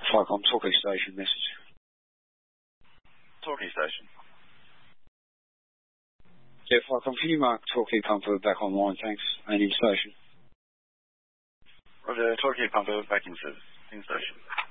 Flycom Torquay Station message. Torquay Station. Yeah, Flycom, can you mark Torquay Pumper back online, thanks, and in station? Roger, Torquay Pumper back in station.